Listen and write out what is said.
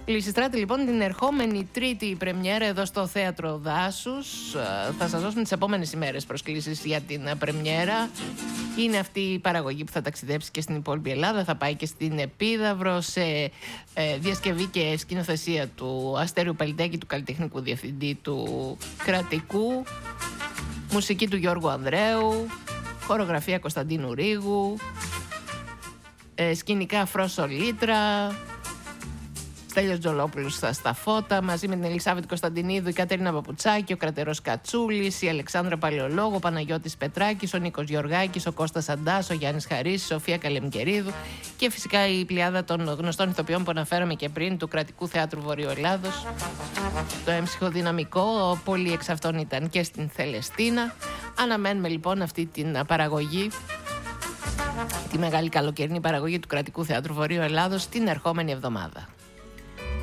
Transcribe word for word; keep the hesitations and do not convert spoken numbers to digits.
Λυσιστράτη λοιπόν την ερχόμενη Τρίτη πρεμιέρα εδώ στο Θέατρο Δάσους. Θα σας δώσουμε τις επόμενες ημέρες προσκλήσεις για την πρεμιέρα. Είναι αυτή η παραγωγή που θα ταξιδέψει και στην υπόλοιπη Ελλάδα. Θα πάει και στην Επίδαυρο σε ε, διασκευή και σκηνοθεσία του Αστέριου Πελτέκη, του καλλιτεχνικού διευθυντή του Κρατικού. Μουσική του Γιώργου Ανδρέου. Χορογραφία Κωνσταντίνου Ρίγου. Ε, σκηνικά Φρόσο Λίτρα. Στέλιος Τζολόπουλος στα, στα φώτα, μαζί με την Ελισάβετ Κωνσταντινίδου, η Κατερίνα Παπουτσάκη, ο Κρατερός Κατσούλης, η Αλεξάνδρα Παλαιολόγου, ο Παναγιώτης Πετράκης, ο Νίκος Γεωργάκης, ο Κώστας Αντάς, ο Γιάννης Χαρής, η Σοφία Καλεμκερίδου και φυσικά η πλειάδα των γνωστών ηθοποιών που αναφέραμε και πριν του Κρατικού Θεάτρου Βορείου Ελλάδος. Το έμψυχο δυναμικό, πολλοί εξ αυτών ήταν και στην Θελεστίνα. Αναμένουμε λοιπόν αυτή την παραγωγή, τη μεγάλη καλοκαιρινή παραγωγή του Κρατικού Θεάτρου Βορείου Ελλάδος την ερχόμενη εβδομάδα.